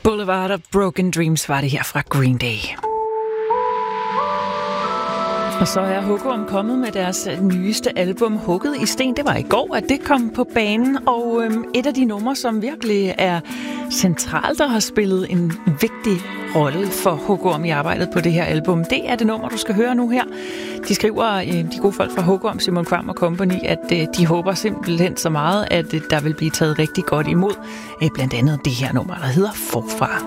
Boulevard of Broken Dreams var det her fra Green Day. Og så er Hugorm kommet med deres nyeste album, Hugget i sten. Det var i går, at det kom på banen, og et af de numre, som virkelig er centralt og har spillet en vigtig rolle for Hugorm i arbejdet på det her album, det er det nummer, du skal høre nu her. De skriver, de gode folk fra Hugorm, Simon Kvam og Company, at de håber simpelthen så meget, at der vil blive taget rigtig godt imod blandt andet det her nummer, der hedder Forfra.